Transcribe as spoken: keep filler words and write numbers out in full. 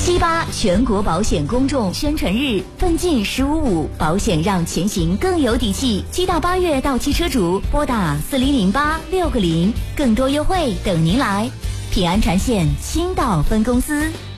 七八全国保险公众宣传日，奋进十五五，保险让前行更有底气。七到八月到期车主拨打四零零八六个零，更多优惠等您来。平安传线青岛分公司。